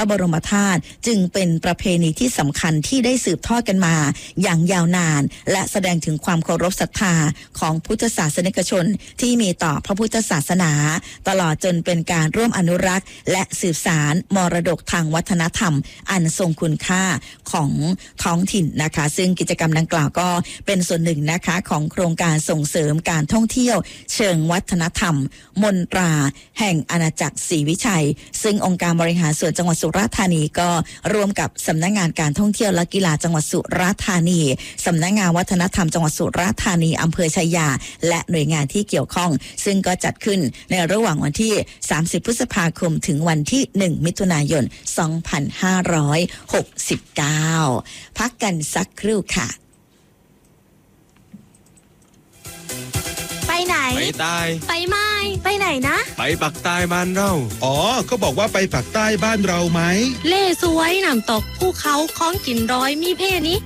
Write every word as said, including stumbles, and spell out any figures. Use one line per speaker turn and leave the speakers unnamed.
ระบรมธาตุจึงเป็นประเพณีที่สำคัญที่ได้สืบทอดกันมาอย่างยาวนานและแสดงถึงความเคารพศรัทธาของพุทธศาสนิกชนที่มีต่อพระพุทธศาสนาตลอดจนเป็นการร่วมอนุรักษ์และสืบสานมรดกทางวัฒนธรรมอันทรงคุณค่าของท้องถิ่นนะคะซึ่งกิจกรรมดังกล่าวก็เป็นส่วนหนึ่งนะคะของโครงการส่งเสริมการท่องเที่ยวเชิงวัฒนธรรมมนตราแห่งอาณาจักรศรีวิชัยซึ่งองค์การบริหารส่วนจังหวัดสุราษฎร์ธานีก็ร่วมกับสำนักงานการท่องเที่ยวและกีฬาจังหวัดสุราษฎร์ธานีสำนักงานวัฒนธรรมจังหวัดสุราษฎร์ธานีอำเภอชัยยาและหน่วยงานที่เกี่ยวข้องซึ่งก็จัดขึ้นในระหว่างวันที่สามสิบพฤษภาคมถึงวันที่หนึ่งมิถุนายนสองพันห้าร้อยหกสิบเก้าพักกันสักครู่ค่ะ
ไปไหน
ไปใต้
ไปไม่ไปไหนนะ
ไปปักใต้บ้านเรา
อ๋อก็บอกว่าไปปักใต้บ้านเราไหม
เล่สวยน้ำตกภูเขาของกินร้อยมีเพนี้